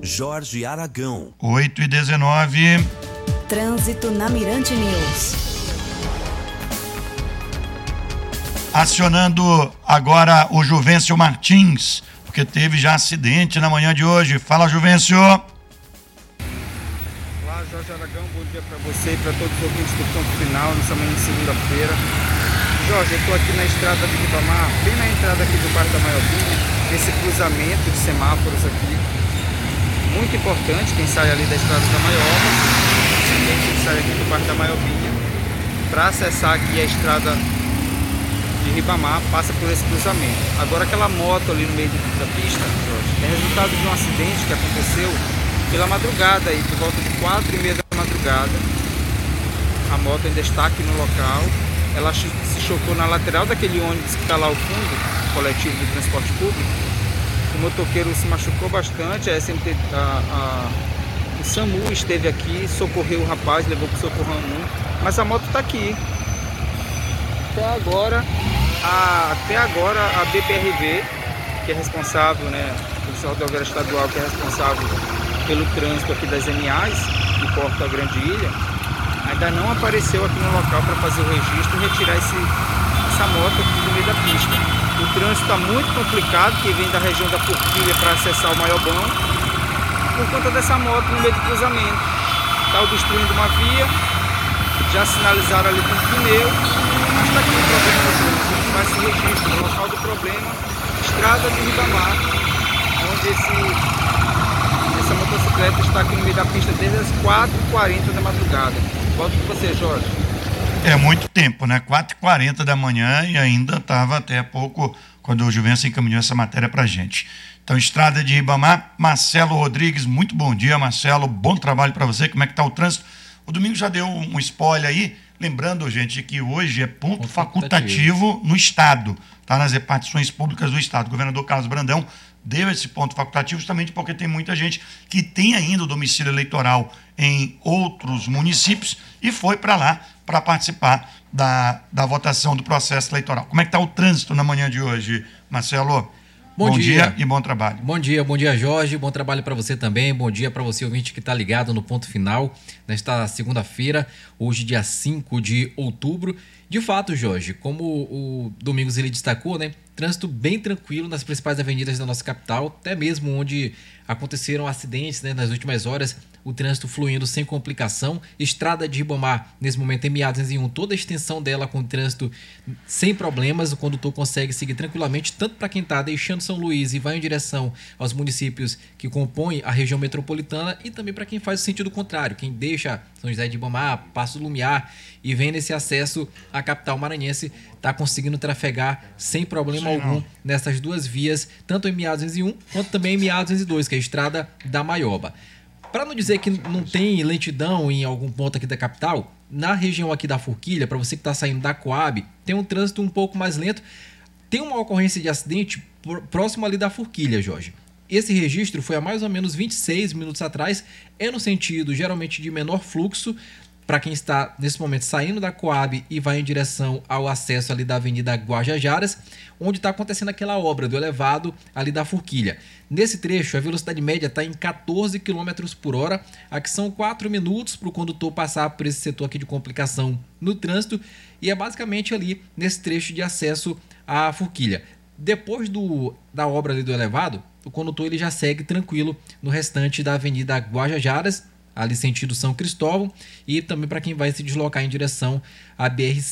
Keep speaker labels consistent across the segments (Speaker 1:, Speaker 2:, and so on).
Speaker 1: Jorge Aragão.
Speaker 2: 8h19.
Speaker 3: Trânsito na Mirante News.
Speaker 2: Acionando agora o Juvencio Martins, porque teve já acidente na manhã de hoje. Fala, Juvencio.
Speaker 4: Olá, Jorge Aragão, bom dia para você e para todos os ouvintes do Ponto Final, nessa manhã de segunda-feira. Jorge, eu estou aqui na estrada de Ribamar, bem na entrada aqui do bairro da Maiobinha, nesse cruzamento de semáforos aqui. Muito importante, quem sai ali da estrada da Maioba, quem sai aqui do bairro da Maiobinha, para acessar aqui a estrada de Ribamar, passa por esse cruzamento. Agora aquela moto ali no meio da pista, Jorge, é resultado de um acidente que aconteceu pela madrugada, aí, por volta de 4h30 da madrugada. A moto ainda está aqui no local. Ela se chocou na lateral daquele ônibus que está lá ao fundo, coletivo de transporte público. O motoqueiro se machucou bastante. A SMT, o SAMU esteve aqui, socorreu o rapaz, levou para o Socorro 1, mas a moto está aqui. Até agora a BPRV, que é responsável, né, a Polícia Rodoviária Estadual, que é responsável pelo trânsito aqui das MAs, que corta a Grande Ilha, ainda não apareceu aqui no local para fazer o registro e retirar essa moto aqui do meio da pista. O trânsito está muito complicado, que vem da região da Forquilha para acessar o Maiobão, por conta dessa moto no meio do cruzamento. Está obstruindo uma via, já sinalizaram ali com o pneu, mas está aqui o problema do trânsito. A gente faz esse registro no local do problema, estrada de Ribamar, onde essa motocicleta está aqui no meio da pista desde as 4h40 da madrugada. Volto com você, Jorge.
Speaker 2: É muito tempo, né? 4h40 da manhã e ainda estava até há pouco, quando o Juvencio encaminhou essa matéria para a gente. Então, estrada de Ribamar, Marcelo Rodrigues, muito bom dia, Marcelo, bom trabalho para você. Como é que está o trânsito? O Domingo já deu um spoiler aí, lembrando, gente, que hoje é ponto facultativo no Estado, tá? Nas repartições públicas do Estado. O governador Carlos Brandão deu esse ponto facultativo justamente porque tem muita gente que tem ainda o domicílio eleitoral em outros municípios e foi para lá para participar da votação do processo eleitoral. Como é que está o trânsito na manhã de hoje, Marcelo? Bom dia e bom trabalho.
Speaker 5: Bom dia, Jorge. Bom trabalho para você também. Bom dia para você, ouvinte, que está ligado no Ponto Final, nesta segunda-feira, hoje, dia 5 de outubro. De fato, Jorge, como o Domingos ele destacou, né? Trânsito bem tranquilo nas principais avenidas da nossa capital, até mesmo onde aconteceram acidentes, né, nas últimas horas, o trânsito fluindo sem complicação. Estrada de Ribamar, nesse momento, em MA-201, toda a extensão dela com trânsito sem problemas. O condutor consegue seguir tranquilamente, tanto para quem está deixando São Luís e vai em direção aos municípios que compõem a região metropolitana, e também para quem faz o sentido contrário, quem deixa São José de Ribamar, Passo do Lumiar e vem nesse acesso à capital maranhense, está conseguindo trafegar sem problema algum nessas duas vias, tanto em MA-201 quanto também em MA-202, que é a estrada da Maioba. Para não dizer que não tem lentidão em algum ponto aqui da capital, na região aqui da Forquilha, para você que está saindo da Coab, tem um trânsito um pouco mais lento. Tem uma ocorrência de acidente próximo ali da Forquilha, Jorge. Esse registro foi há mais ou menos 26 minutos atrás, é no sentido geralmente de menor fluxo, para quem está nesse momento saindo da Coab e vai em direção ao acesso ali da Avenida Guajajaras, onde está acontecendo aquela obra do elevado ali da Forquilha. Nesse trecho, a velocidade média está em 14 km por hora. Aqui são 4 minutos para o condutor passar por esse setor aqui de complicação no trânsito, e é basicamente ali nesse trecho de acesso à Forquilha. Depois da obra ali do elevado, o condutor ele já segue tranquilo no restante da Avenida Guajajaras, ali sentido São Cristóvão, e também para quem vai se deslocar em direção à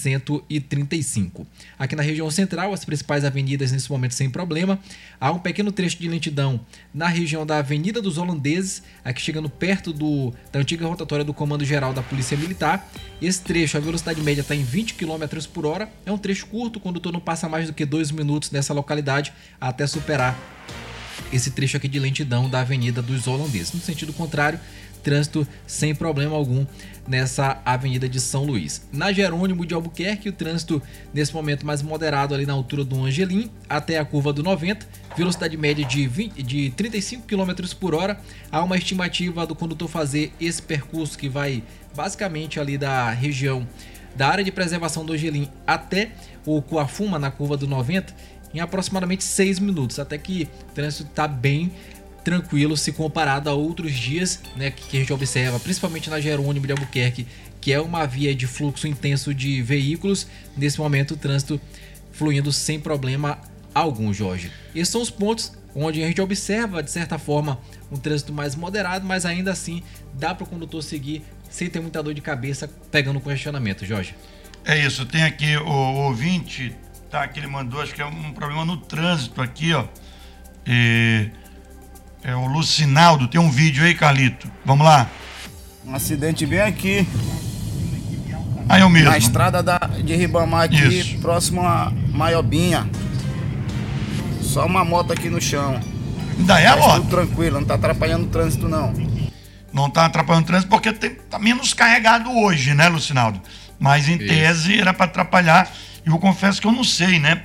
Speaker 5: BR-135. Aqui na região central, as principais avenidas nesse momento sem problema. Há um pequeno trecho de lentidão na região da Avenida dos Holandeses, aqui chegando perto da antiga rotatória do Comando Geral da Polícia Militar. Esse trecho, a velocidade média está em 20 km por hora. É um trecho curto, o condutor não passa mais do que 2 minutos nessa localidade até superar esse trecho aqui de lentidão da Avenida dos Holandeses. No sentido contrário, trânsito sem problema algum nessa Avenida de São Luís. Na Jerônimo de Albuquerque, o trânsito nesse momento mais moderado ali na altura do Angelim até a curva do 90, velocidade média de 35 km por hora. Há uma estimativa do condutor fazer esse percurso que vai basicamente ali da região da área de preservação do Angelim até o Coafuma na curva do 90 em aproximadamente 6 minutos, até que o trânsito está bem tranquilo se comparado a outros dias, né, que a gente observa, principalmente na Jerônimo de Albuquerque, que é uma via de fluxo intenso de veículos. Nesse momento o trânsito fluindo sem problema algum, Jorge. Esses são os pontos onde a gente observa, de certa forma, um trânsito mais moderado, mas ainda assim dá para o condutor seguir sem ter muita dor de cabeça pegando o congestionamento, Jorge.
Speaker 2: É isso, tem aqui o ouvinte, tá, que ele mandou, acho que é um problema no trânsito aqui, ó. É o Lucinaldo, tem um vídeo aí, Carlito. Vamos lá.
Speaker 4: Um acidente bem aqui.
Speaker 2: Aí eu mesmo.
Speaker 4: Na estrada de Ribamar aqui,
Speaker 2: isso,
Speaker 4: próximo a Maiobinha. Só uma moto aqui no chão.
Speaker 2: Ainda é a moto?
Speaker 4: Tudo tranquilo, não tá atrapalhando o trânsito não.
Speaker 2: Não tá atrapalhando o trânsito porque tá menos carregado hoje, né, Lucinaldo? Mas em tese era para atrapalhar. E eu confesso que eu não sei, né?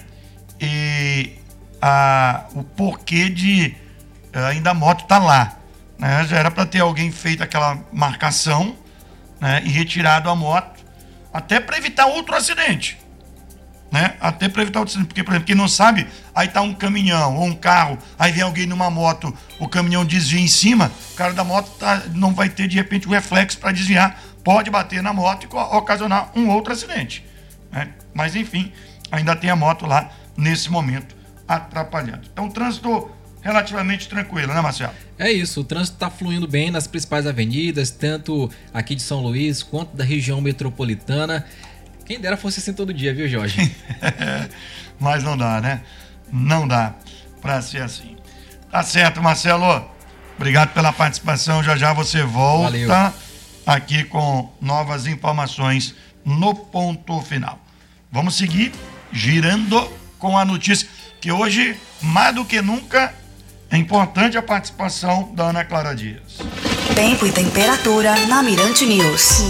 Speaker 2: O porquê de ainda a moto tá lá, né? Já era para ter alguém feito aquela marcação, né, e retirado a moto, até para evitar outro acidente, né? Até para evitar outro acidente, porque, por exemplo, quem não sabe, aí tá um caminhão ou um carro, aí vem alguém numa moto, o caminhão desvia em cima, o cara da moto não vai ter de repente o reflexo para desviar, pode bater na moto e ocasionar um outro acidente, né? Mas enfim, ainda tem a moto lá nesse momento atrapalhando. Então o trânsito relativamente tranquilo, né, Marcelo?
Speaker 5: É isso, o trânsito está fluindo bem nas principais avenidas, tanto aqui de São Luís quanto da região metropolitana. Quem dera fosse assim todo dia, viu, Jorge?
Speaker 2: Mas não dá, né? Não dá para ser assim. Tá certo, Marcelo. Obrigado pela participação. Já já você volta.
Speaker 5: Valeu.
Speaker 2: Aqui com novas informações no ponto final. Vamos seguir girando com a notícia que hoje, mais do que nunca, é importante a participação da Ana Clara Dias.
Speaker 3: Tempo e temperatura na Mirante News.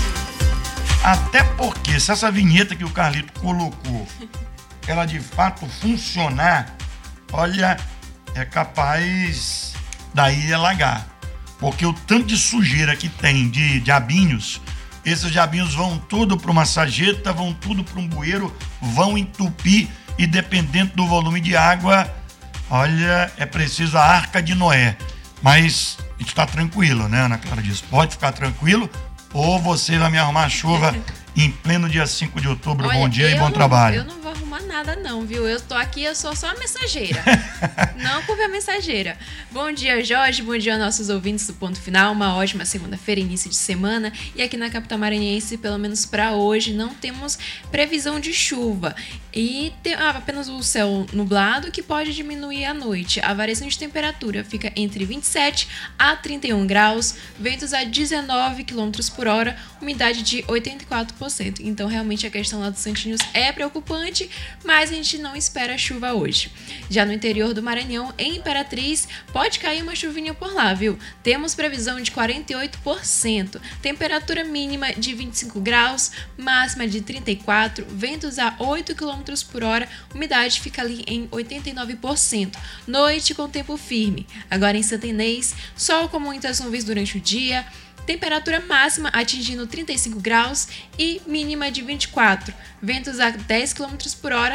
Speaker 2: Até porque, se essa vinheta que o Carlito colocou, ela de fato funcionar, olha, é capaz daí alagar. Porque o tanto de sujeira que tem de diabinhos, esses diabinhos vão tudo para uma sarjeta, vão tudo para um bueiro, vão entupir e dependendo do volume de água, olha, é preciso a Arca de Noé. Mas a gente está tranquilo, né, Ana Clara diz? Pode ficar tranquilo, ou você vai me arrumar chuva em pleno dia 5 de outubro.
Speaker 1: Olha,
Speaker 2: bom dia e bom trabalho.
Speaker 1: Eu não vou arrumar nada não, viu? Eu tô aqui, eu sou só a mensageira. Não culpe a mensageira. Bom dia, Jorge. Bom dia aos nossos ouvintes do Ponto Final. Uma ótima segunda-feira, início de semana. E aqui na capital maranhense, pelo menos para hoje, não temos previsão de chuva. E tem apenas o céu nublado, que pode diminuir à noite. A variação de temperatura fica entre 27 a 31 graus, ventos a 19 km por hora, umidade de 84%. Então, realmente, a questão lá dos santinhos é preocupante, mas a gente não espera chuva hoje. Já no interior do Maranhão, em Imperatriz, pode cair uma chuvinha por lá, viu? Temos previsão de 48%, temperatura mínima de 25 graus, máxima de 34, ventos a 8 km por hora, umidade fica ali em 89%. Noite com tempo firme. Agora em Santa Inês, sol com muitas nuvens durante o dia, temperatura máxima atingindo 35 graus e mínima de 24. Ventos a 10 km por hora,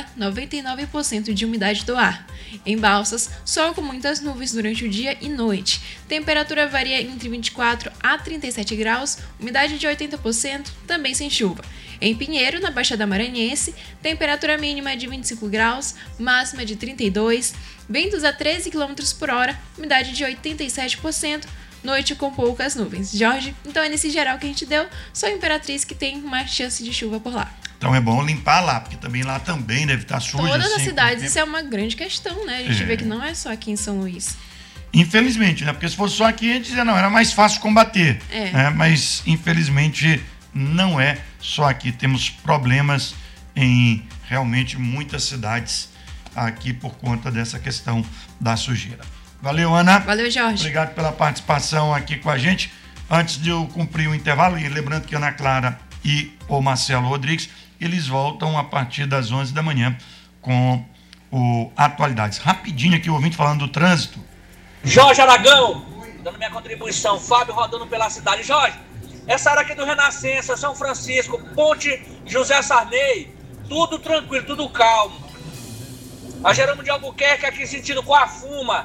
Speaker 1: 99% de umidade do ar. Em Balsas, sol com muitas nuvens durante o dia e noite. Temperatura varia entre 24 a 37 graus, umidade de 80%, também sem chuva. Em Pinheiro, na Baixada Maranhense, temperatura mínima de 25 graus, máxima de 32, ventos a 13 km por hora, umidade de 87%, noite com poucas nuvens. Jorge, então é nesse geral que a gente deu, só a Imperatriz que tem uma chance de chuva por lá.
Speaker 2: Então é bom limpar lá, porque também lá também deve estar sujo.
Speaker 1: Todas
Speaker 2: assim,
Speaker 1: as cidades, isso é uma grande questão, né? A gente vê que não é só aqui em São Luís.
Speaker 2: Infelizmente, né? Porque se fosse só aqui, a gente dizia, não, era mais fácil combater. Né? Mas, infelizmente, não é só aqui. Temos problemas em realmente muitas cidades aqui por conta dessa questão da sujeira. Valeu, Ana.
Speaker 1: Valeu, Jorge.
Speaker 2: Obrigado pela participação aqui com a gente. Antes de eu cumprir o intervalo, e lembrando que a Ana Clara e o Marcelo Rodrigues, eles voltam a partir das 11 da manhã com o Atualidades. Rapidinho aqui, o ouvinte falando do trânsito.
Speaker 6: Jorge Aragão, dando minha contribuição. Fábio rodando pela cidade. Jorge, essa área aqui do Renascença, São Francisco, Ponte José Sarney, tudo tranquilo, tudo calmo. A Jerônimo de Albuquerque aqui sentindo com a Fuma,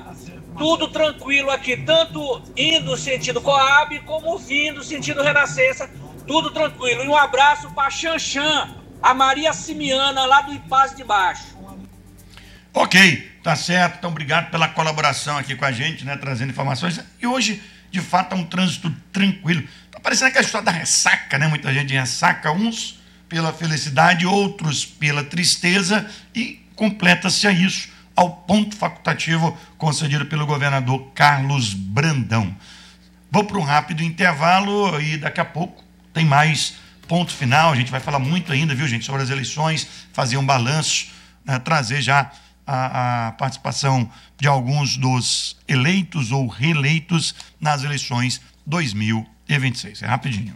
Speaker 6: Tudo tranquilo aqui, tanto indo sentido Coab, como vindo sentido Renascença, tudo tranquilo. E um abraço para Xanxã, a Maria Simiana, lá do Ipaz de Baixo.
Speaker 2: Ok, tá certo. Então, obrigado pela colaboração aqui com a gente, né, trazendo informações. E hoje, de fato, é um trânsito tranquilo. Tá parecendo aquela história da ressaca, né? Muita gente ressaca, uns pela felicidade, outros pela tristeza, e completa-se a isso ao ponto facultativo concedido pelo governador Carlos Brandão. Vou para um rápido intervalo e daqui a pouco tem mais ponto final. A gente vai falar muito ainda, viu, gente, sobre as eleições, fazer um balanço, né, trazer já a participação de alguns dos eleitos ou reeleitos nas eleições 2026. É rapidinho.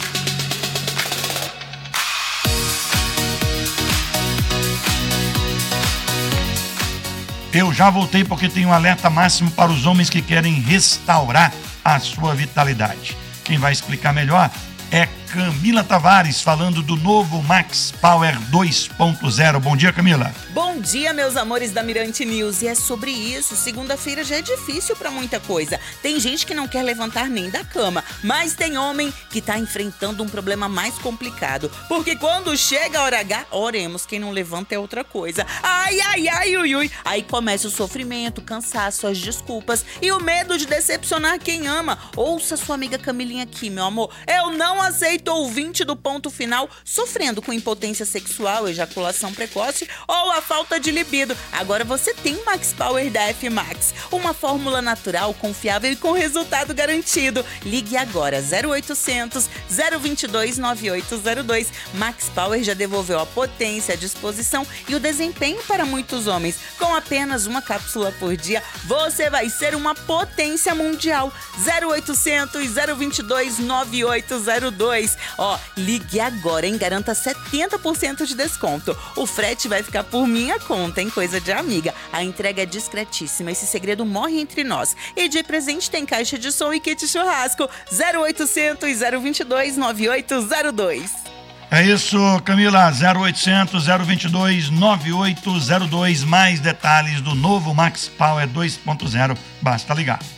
Speaker 2: Eu já voltei porque tem um alerta máximo para os homens que querem restaurar a sua vitalidade. Quem vai explicar melhor é Camila Tavares, falando do novo Max Power 2.0. Bom dia, Camila.
Speaker 7: Bom dia, meus amores da Mirante News. E é sobre isso. Segunda-feira já é difícil pra muita coisa. Tem gente que não quer levantar nem da cama, mas tem homem que tá enfrentando um problema mais complicado. Porque quando chega a hora H, oremos, quem não levanta é outra coisa. Ai, ai, ai, ui, ui. Aí começa o sofrimento, cansaço, as desculpas e o medo de decepcionar quem ama. Ouça sua amiga Camilinha aqui, meu amor. Eu não aceito ouvinte do ponto final sofrendo com impotência sexual, ejaculação precoce ou a falta de libido. Agora você tem Max Power da F-Max, uma fórmula natural, confiável e com resultado garantido. Ligue agora, 0800 022 9802. Max Power já devolveu a potência, a disposição e o desempenho para muitos homens. Com apenas uma cápsula por dia, você vai ser uma potência mundial. 0800 022 9802. Ó, ligue agora, hein? Garanta 70% de desconto. O frete vai ficar por minha conta, hein? Coisa de amiga. A entrega é discretíssima. Esse segredo morre entre nós. E de presente tem caixa de som e kit churrasco. 0800 022 9802.
Speaker 2: É isso, Camila. 0800 022 9802. Mais detalhes do novo Max Power 2.0. Basta ligar.